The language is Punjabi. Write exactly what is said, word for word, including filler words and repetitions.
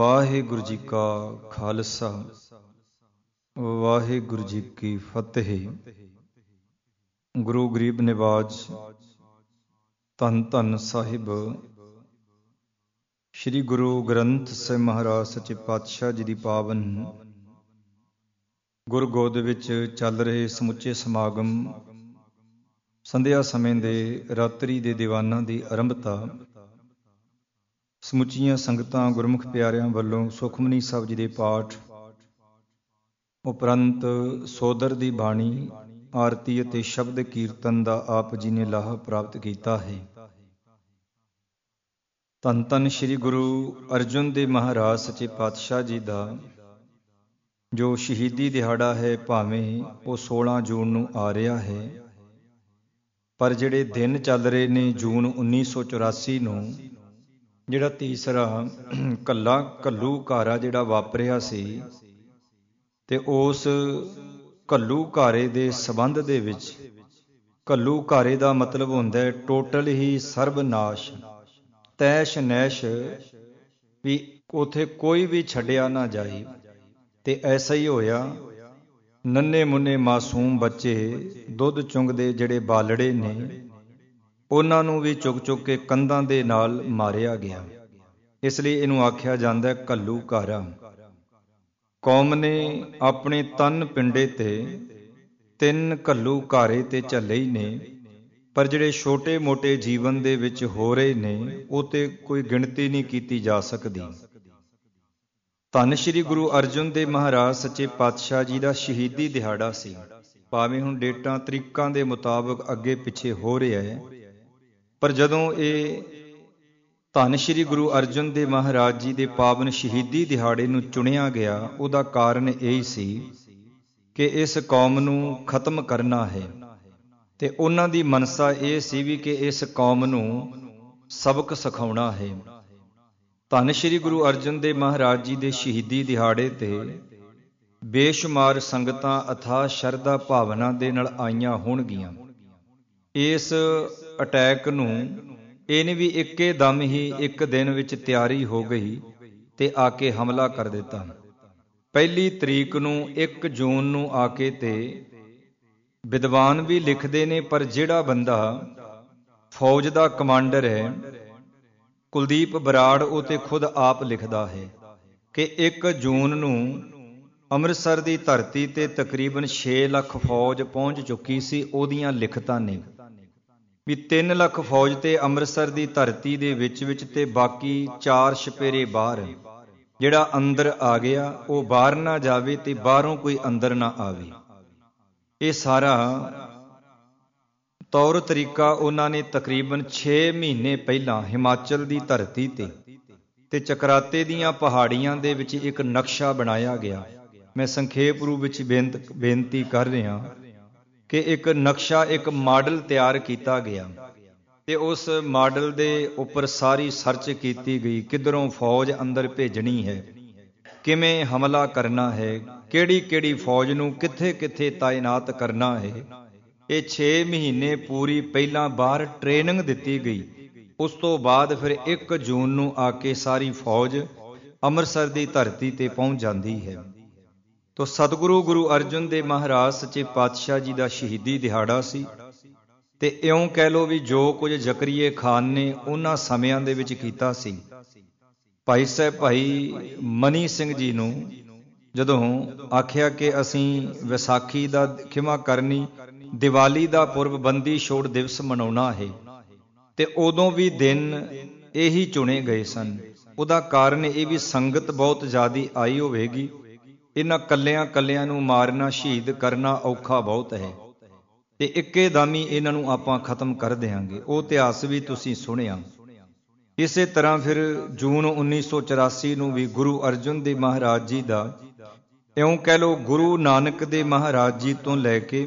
ਵਾਹਿਗੁਰੂ ਜੀ ਕਾ ਖਾਲਸਾ ਵਾਹਿਗੁਰੂ ਜੀ ਕੀ ਫਤਿਹ। ਗੁਰੂ ਗਰੀਬ ਨਿਵਾਜ ਧੰਨ ਧੰਨ ਸਾਹਿਬ ਸ੍ਰੀ ਗੁਰੂ ਗ੍ਰੰਥ ਸਾਹਿਬ ਮਹਾਰਾਜ ਸੱਚੇ ਪਾਤਸ਼ਾਹ ਜੀ ਦੀ ਪਾਵਨ ਗੁਰਗੋਦ ਵਿੱਚ ਚੱਲ ਰਹੇ ਸਮੁੱਚੇ ਸਮਾਗਮ ਸੰਧਿਆ ਸਮੇਂ ਦੇ ਰਾਤਰੀ ਦੇ ਦੀਵਾਨਾਂ ਦੀ ਆਰੰਭਤਾ ਸਮੁੱਚੀਆਂ ਸੰਗਤਾਂ ਗੁਰਮੁਖ ਪਿਆਰਿਆਂ ਵੱਲੋਂ ਸੁਖਮਨੀ ਸਾਹਿਬ ਜੀ ਦੇ ਪਾਠ ਉਪਰੰਤ ਸੋਦਰ ਦੀ ਬਾਣੀ ਆਰਤੀ ਅਤੇ ਸ਼ਬਦ ਕੀਰਤਨ ਦਾ ਆਪ ਜੀ ਨੇ ਲਾਹਾ ਪ੍ਰਾਪਤ ਕੀਤਾ ਹੈ। ਧੰਨ ਧੰਨ ਸ੍ਰੀ ਗੁਰੂ ਅਰਜਨ ਦੇਵ ਮਹਾਰਾਜ ਸੱਚੇ ਪਾਤਸ਼ਾਹ ਜੀ ਦਾ ਜੋ ਸ਼ਹੀਦੀ ਦਿਹਾੜਾ ਹੈ, ਭਾਵੇਂ ਉਹ ਸੋਲਾਂ ਜੂਨ ਨੂੰ ਆ ਰਿਹਾ ਹੈ, ਪਰ ਜਿਹੜੇ ਦਿਨ ਚੱਲ ਰਹੇ ਨੇ ਜੂਨ ਉੱਨੀ ਸੌ ਚੁਰਾਸੀ ਨੂੰ ਜਿਹੜਾ ਤੀਸਰਾ ਕੱਲਾ ਘੱਲੂ ਘਾਰਾ ਜਿਹੜਾ ਵਾਪਰਿਆ ਸੀ, ਤੇ ਉਸ ਘੱਲੂ ਘਾਰੇ ਦੇ ਸੰਬੰਧ ਦੇ ਵਿੱਚ ਘੱਲੂ ਘਾਰੇ ਦਾ ਮਤਲਬ ਹੁੰਦਾ ਹੈ ਟੋਟਲ ਹੀ ਸਰਬਨਾਸ਼, ਤੈਸ਼ ਨੈਸ਼, ਵੀ ਉਥੇ ਕੋਈ ਵੀ ਛੱਡਿਆ ਨਾ ਜਾਏ। ਤੇ ਐਸਾ ਹੀ ਹੋਇਆ। ਨੰਨੇ ਮੁੰਨੇ ਮਾਸੂਮ ਬੱਚੇ, ਦੁੱਧ ਚੁੰਗਦੇ ਜਿਹੜੇ ਬਾਲੜੇ ਨੇ, ਉਹਨਾਂ ਨੂੰ ਵੀ ਚੁੱਕ ਚੁੱਕ ਕੇ ਕੰਧਾਂ ਦੇ ਨਾਲ ਮਾਰਿਆ ਗਿਆ। ਇਸ ਲਈ ਇਹਨੂੰ ਆਖਿਆ ਜਾਂਦਾ ਹੈ ਘੱਲੂ ਘਾਰਾ। ਕੌਮ ਨੇ ਆਪਣੇ ਤਨ ਪਿੰਡੇ ਤੇ ਤਿੰਨ ਘੱਲੂ ਘਾਰੇ ਤੇ ਝੱਲੇ ਹੀ ਨੇ, ਪਰ ਜਿਹੜੇ ਛੋਟੇ ਮੋਟੇ ਜੀਵਨ ਦੇ ਵਿੱਚ ਹੋ ਰਹੇ ਨੇ ਉਹ ਤੇ ਕੋਈ ਗਿਣਤੀ ਨਹੀਂ ਕੀਤੀ ਜਾ ਸਕਦੀ। ਧੰਨ ਸ਼੍ਰੀ ਗੁਰੂ ਅਰਜਨ ਦੇਵ ਮਹਾਰਾਜ ਸੱਚੇ ਪਾਤਸ਼ਾਹ ਜੀ ਦਾ ਸ਼ਹੀਦੀ ਦਿਹਾੜਾ ਸੀ। ਭਾਵੇਂ ਹੁਣ ਡੇਟਾਂ ਤਰੀਕਾਂ ਦੇ ਮੁਤਾਬਕ ਅੱਗੇ ਪਿੱਛੇ ਹੋ ਰਿਹਾ ਹੈ, ਪਰ ਜਦੋਂ ਇਹ ਧੰਨ ਸ਼੍ਰੀ ਗੁਰੂ ਅਰਜਨ ਦੇਵ ਮਹਾਰਾਜ ਜੀ ਦੇ ਪਾਵਨ ਸ਼ਹੀਦੀ ਦਿਹਾੜੇ ਨੂੰ ਚੁਣਿਆ ਗਿਆ, ਉਹਦਾ ਕਾਰਨ ਇਹ ਸੀ ਕਿ ਇਸ ਕੌਮ ਨੂੰ ਖਤਮ ਕਰਨਾ ਹੈ। ਤੇ ਉਹਨਾਂ ਦੀ ਮਨਸਾ ਇਹ ਸੀ ਵੀ ਕਿ ਇਸ ਕੌਮ ਨੂੰ ਸਬਕ ਸਿਖਾਉਣਾ ਹੈ। ਧੰਨ ਸ਼੍ਰੀ ਗੁਰੂ ਅਰਜਨ ਦੇਵ ਮਹਾਰਾਜ ਜੀ ਦੇ ਸ਼ਹੀਦੀ ਦਿਹਾੜੇ ਤੇ ਬੇਸ਼ੁਮਾਰ ਸੰਗਤਾਂ ਅਥਾਹ ਸ਼ਰਧਾ ਭਾਵਨਾ ਦੇ ਨਾਲ ਆਈਆਂ ਹੋਣਗੀਆਂ। ਇਸ ਅਟੈਕ ਨੂੰ ਇਹਨੇ ਵੀ ਇੱਕੇ ਦਮ ਹੀ ਇੱਕ ਦਿਨ ਵਿੱਚ ਤਿਆਰੀ ਹੋ ਗਈ ਤੇ ਆ ਕੇ ਹਮਲਾ ਕਰ ਦਿੱਤਾ। ਪਹਿਲੀ ਤਰੀਕ ਨੂੰ ਇੱਕ ਜੂਨ ਨੂੰ ਆ ਕੇ ਤੇ ਵਿਦਵਾਨ ਵੀ ਲਿਖਦੇ ਨੇ, ਪਰ ਜਿਹੜਾ ਬੰਦਾ ਫੌਜ ਦਾ ਕਮਾਂਡਰ ਹੈ ਕੁਲਦੀਪ ਬਰਾੜ, ਉਹ ਤੇ ਖੁਦ ਆਪ ਲਿਖਦਾ ਹੈ ਕਿ ਇੱਕ ਜੂਨ ਨੂੰ ਅੰਮ੍ਰਿਤਸਰ ਦੀ ਧਰਤੀ ਤੇ ਤਕਰੀਬਨ ਛੇ ਲੱਖ ਫੌਜ ਪਹੁੰਚ ਚੁੱਕੀ ਸੀ। ਉਹਦੀਆਂ ਲਿਖਤਾਂ ਨੇ ਵੀ ਤਿੰਨ ਲੱਖ ਫੌਜ ਤੇ ਅੰਮ੍ਰਿਤਸਰ ਦੀ ਧਰਤੀ ਦੇ ਵਿੱਚ ਵਿੱਚ ਤੇ ਬਾਕੀ ਚਾਰ ਛਪੇਰੇ ਬਾਹਰ। ਜਿਹੜਾ ਅੰਦਰ ਆ ਗਿਆ ਉਹ ਬਾਹਰ ਨਾ ਜਾਵੇ ਤੇ ਬਾਹਰੋਂ ਕੋਈ ਅੰਦਰ ਨਾ ਆਵੇ। ਇਹ ਸਾਰਾ ਤੌਰ ਤਰੀਕਾ ਉਹਨਾਂ ਨੇ ਤਕਰੀਬਨ ਛੇ ਮਹੀਨੇ ਪਹਿਲਾਂ ਹਿਮਾਚਲ ਦੀ ਧਰਤੀ ਤੇ ਤੇ ਚਕਰਾਤੇ ਦੀਆਂ ਪਹਾੜੀਆਂ ਦੇ ਵਿੱਚ ਇੱਕ ਨਕਸ਼ਾ ਬਣਾਇਆ ਗਿਆ। ਮੈਂ ਸੰਖੇਪ ਰੂਪ ਵਿੱਚ ਬੇਨਤ ਬੇਨਤੀ ਕਰ ਰਿਹਾ ਕਿ ਇੱਕ ਨਕਸ਼ਾ, ਇੱਕ ਮਾਡਲ ਤਿਆਰ ਕੀਤਾ ਗਿਆ ਤੇ ਉਸ ਮਾਡਲ ਦੇ ਉੱਪਰ ਸਾਰੀ ਸਰਚ ਕੀਤੀ ਗਈ। ਕਿੱਧਰੋਂ ਫੌਜ ਅੰਦਰ ਭੇਜਣੀ ਹੈ, ਕਿਵੇਂ ਹਮਲਾ ਕਰਨਾ ਹੈ, ਕਿਹੜੀ ਕਿਹੜੀ ਫੌਜ ਨੂੰ ਕਿੱਥੇ ਕਿੱਥੇ ਤਾਇਨਾਤ ਕਰਨਾ ਹੈ। ਇਹ ਛੇ ਮਹੀਨੇ ਪੂਰੀ ਪਹਿਲਾਂ ਬਾਹਰ ਟ੍ਰੇਨਿੰਗ ਦਿੱਤੀ ਗਈ। ਉਸ ਤੋਂ ਬਾਅਦ ਫਿਰ ਇੱਕ ਜੂਨ ਨੂੰ ਆ ਕੇ ਸਾਰੀ ਫੌਜ ਅੰਮ੍ਰਿਤਸਰ ਦੀ ਧਰਤੀ ਤੇ ਪਹੁੰਚ ਜਾਂਦੀ ਹੈ। ਤੋ ਸਤਿਗੁਰੂ ਗੁਰੂ ਅਰਜਨ ਦੇਵ ਮਹਾਰਾਜ ਸੱਚੇ ਪਾਤਸ਼ਾਹ ਜੀ ਦਾ ਸ਼ਹੀਦੀ ਦਿਹਾੜਾ ਸੀ। ਤੇ ਇਉਂ ਕਹਿ ਲੋ ਵੀ ਜੋ ਕੁਝ ਜ਼ਕਰੀਏ ਖਾਨ ਨੇ ਉਹਨਾਂ ਸਮਿਆਂ ਦੇ ਵਿੱਚ ਕੀਤਾ ਸੀ। ਭਾਈ ਸਾਹਿਬ ਭਾਈ ਮਨੀ ਸਿੰਘ ਜੀ ਨੂੰ ਜਦੋਂ ਆਖਿਆ ਕਿ ਅਸੀਂ ਵਿਸਾਖੀ ਦਾ ਖਿਮਾ ਕਰਨੀ, ਦੀਵਾਲੀ ਦਾ ਪੁਰਬ, ਬੰਦੀ ਛੋੜ ਦਿਵਸ ਮਨਾਉਣਾ ਹੈ, ਤੇ ਉਦੋਂ ਵੀ ਦਿਨ ਇਹੀ ਚੁਣੇ ਗਏ ਸਨ। ਉਹਦਾ ਕਾਰਨ ਇਹ ਵੀ ਸੰਗਤ ਬਹੁਤ ਜ਼ਿਆਦੀ ਆਈ ਹੋਵੇਗੀ। ਇਹਨਾਂ ਕੱਲਿਆਂ ਕੱਲਿਆਂ ਨੂੰ ਮਾਰਨਾ, ਸ਼ਹੀਦ ਕਰਨਾ ਔਖਾ ਬਹੁਤ ਹੈ, ਤੇ ਇੱਕੇ ਦਮ ਹੀ ਇਹਨਾਂ ਨੂੰ ਆਪਾਂ ਖਤਮ ਕਰ ਦਿਆਂਗੇ। ਉਹ ਇਤਿਹਾਸ ਵੀ ਤੁਸੀਂ ਸੁਣਿਆ। ਇਸੇ ਤਰ੍ਹਾਂ ਫਿਰ ਜੂਨ ਉੱਨੀ ਸੌ ਚੁਰਾਸੀ ਨੂੰ ਵੀ ਗੁਰੂ ਅਰਜਨ ਦੇਵ ਮਹਾਰਾਜ ਜੀ ਦਾ, ਇਉਂ ਕਹਿ ਲਓ ਗੁਰੂ ਨਾਨਕ ਦੇਵ ਮਹਾਰਾਜ ਜੀ ਤੋਂ ਲੈ ਕੇ